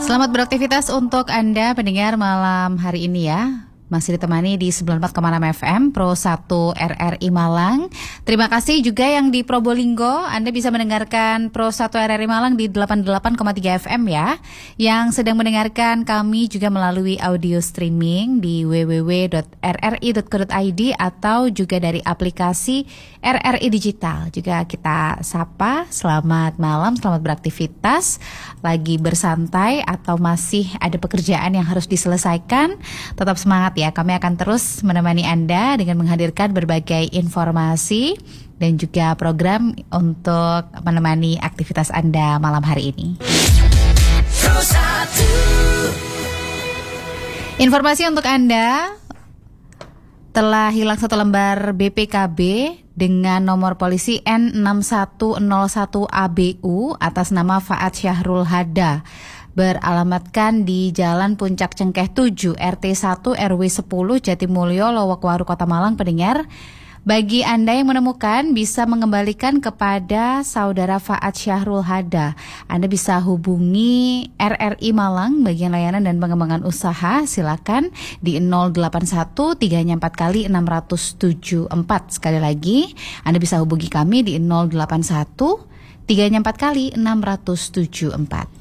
Selamat beraktivitas untuk Anda pendengar malam hari ini ya. Masih ditemani di 94,6 FM Pro 1 RRI Malang. Terima kasih juga yang di Probolinggo. Anda bisa mendengarkan Pro 1 RRI Malang di 88,3 FM ya. Yang sedang mendengarkan kami juga melalui audio streaming di www.rri.co.id atau juga dari aplikasi RRI Digital. Juga kita sapa, selamat malam, selamat beraktivitas. Lagi bersantai atau masih ada pekerjaan yang harus diselesaikan, tetap semangat ya, kami akan terus menemani Anda dengan menghadirkan berbagai informasi dan juga program untuk menemani aktivitas Anda malam hari ini. Informasi untuk Anda, telah hilang 1 lembar BPKB dengan nomor polisi N6101ABU atas nama Faat Syahrul Hada, beralamatkan di Jalan Puncak Cengkeh 7 RT 1 RW 10 Jatimulyo Lowokwaru Kota Malang. Pendengar, bagi Anda yang menemukan bisa mengembalikan kepada saudara Faat Syahrul Hada. Anda bisa hubungi RRI Malang bagian layanan dan pengembangan usaha, silakan di 081 3 4 kali 674. Sekali lagi, Anda bisa hubungi kami di 081 3 4 kali 674.